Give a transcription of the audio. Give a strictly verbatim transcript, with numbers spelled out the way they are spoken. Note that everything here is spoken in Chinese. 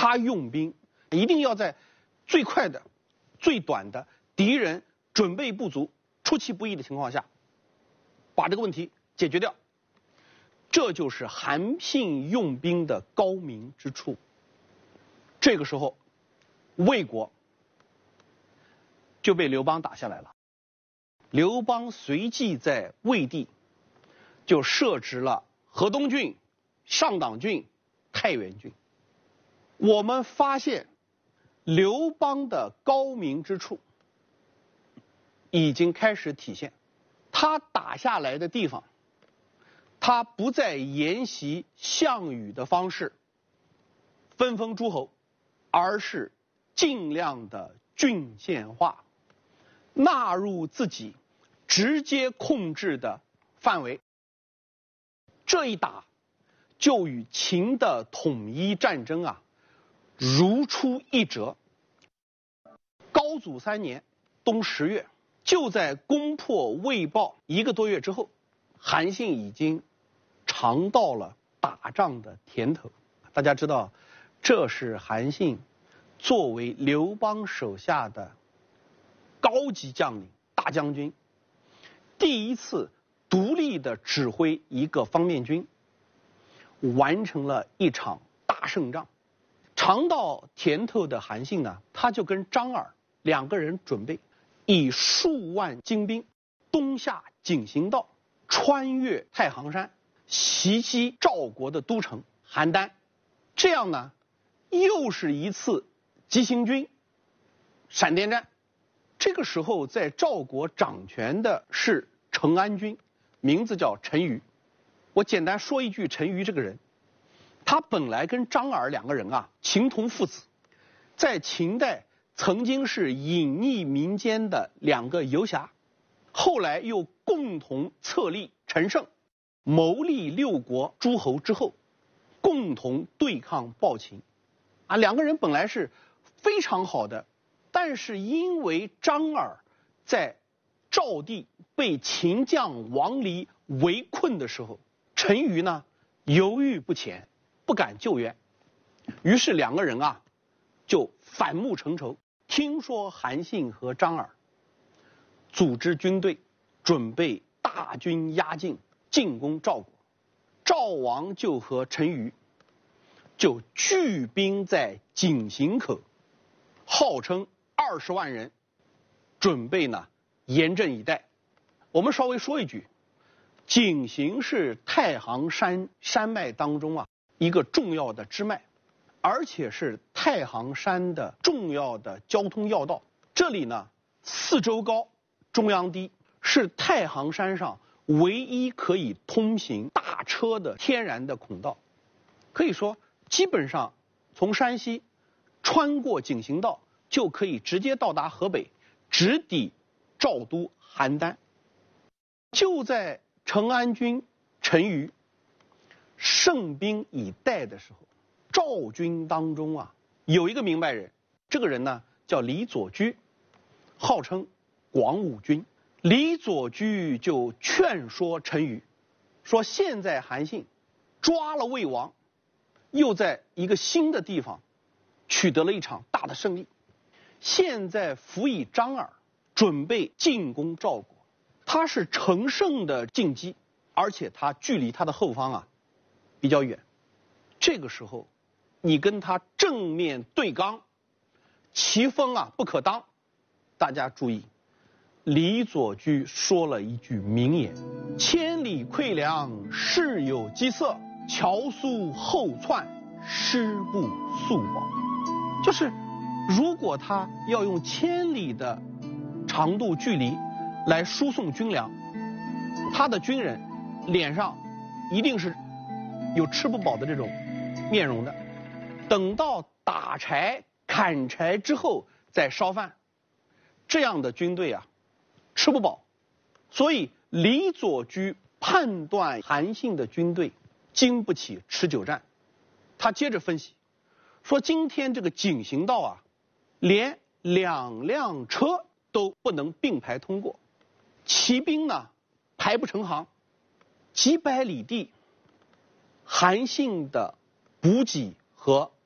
他用兵一定要在最快的、最短的敌人准备不足、出其不意的情况下，把这个问题解决掉。这就是韩信用兵的高明之处。这个时候，魏国就被刘邦打下来了。刘邦随即在魏地就设置了河东郡、上党郡、太原郡。我们发现刘邦的高明之处已经开始体现。他打下来的地方，他不再沿袭项羽的方式分封诸侯，而是尽量的郡县化，纳入自己直接控制的范围。这一打就与秦的统一战争啊如出一辙。高祖三年冬十月，就在攻破魏豹一个多月之后，韩信已经尝到了打仗的甜头。大家知道，这是韩信作为刘邦手下的高级将领、大将军，第一次独立的指挥一个方面军，完成了一场大胜仗。尝到甜头的韩信呢，他就跟张耳两个人准备以数万精兵东下井陉道，穿越太行山，袭击赵国的都城邯郸。这样呢，又是一次急行军、闪电战。这个时候，在赵国掌权的是成安军，名字叫陈馀。我简单说一句陈馀这个人，他本来跟张耳两个人啊情同父子，在秦代曾经是隐匿民间的两个游侠，后来又共同册立陈胜，谋立六国诸侯之后，共同对抗暴秦。啊，两个人本来是非常好的，但是因为张耳在赵地被秦将王离围困的时候，陈馀呢犹豫不前，不敢救援，于是两个人啊就反目成仇。听说韩信和张耳组织军队，准备大军压境，进攻赵国。赵王就和陈馀就聚兵在井陉口，号称二十万人，准备呢严阵以待。我们稍微说一句，井陉是太行山山脉当中啊一个重要的支脉，而且是太行山的重要的交通要道。这里呢四周高，中央低，是太行山上唯一可以通行大车的天然的孔道。可以说基本上从山西穿过井陉道就可以直接到达河北，直抵赵都邯郸。就在成安军陈馀胜兵以待的时候，赵军当中啊有一个明白人，这个人呢叫李左居，号称广武军。李左居就劝说陈馀说，现在韩信抓了魏王，又在一个新的地方取得了一场大的胜利，现在辅以张耳准备进攻赵国，他是乘胜的进击，而且他距离他的后方啊比较远。这个时候你跟他正面对刚，棋风啊不可当。大家注意，李左居说了一句名言：千里馈粮，事有饥色，乔苏后窜，师不速保。就是如果他要用千里的长度距离来输送军粮，他的军人脸上一定是有吃不饱的这种面容的。等到打柴砍柴之后再烧饭，这样的军队啊吃不饱。所以李左居判断韩信的军队经不起持久战。他接着分析说，今天这个井陉道啊连两辆车都不能并排通过，骑兵呢排不成行，几百里地，韩信的补给和